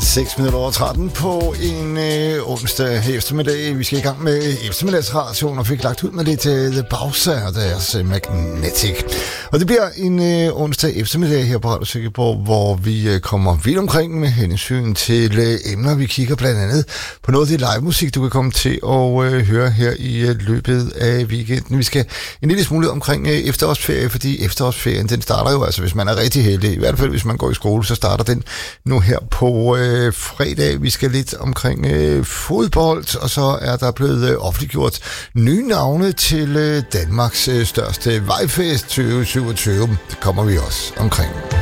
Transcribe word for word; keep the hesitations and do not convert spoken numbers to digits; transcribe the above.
seks minutter over tretten på en øh, onsdag eftermiddag. Vi skal i gang med eftermiddagsration og fik lagt ud med lidt uh, The Bowser og deres uh, Magnetic. Og det bliver en øh, onsdag eftermiddag her på Radio Silkeborg, hvor vi øh, kommer vidt omkring med hensyn til øh, emner. Vi kigger blandt andet på noget af det live musik, du kan komme til at øh, høre her i øh, løbet af weekenden. Vi skal en lille smule omkring øh, efterårsferie, fordi efterårsferien, den starter jo, altså hvis man er rigtig heldig, i hvert fald hvis man går i skole, så starter den nu her på øh, fredag. Vi skal lidt omkring øh, fodbold, og så er der blevet øh, offentliggjort nye navne til øh, Danmarks øh, største vejfest tyve syvogtyve. Det kommer vi også omkring.